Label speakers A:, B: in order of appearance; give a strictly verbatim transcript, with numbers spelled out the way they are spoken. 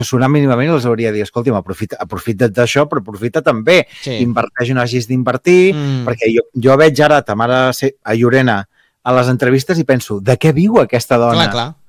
A: sonar mínimament els hauria de dir, escolti'm, aprofita, aprofita't d'això, però aprofita també,
B: Sí.
A: inverteix on hagis d'invertir,
B: Mm.
A: perquè jo, jo veig ara ta mare a Llorena a les entrevistes i penso, de què viu aquesta dona?
B: Clar, clar.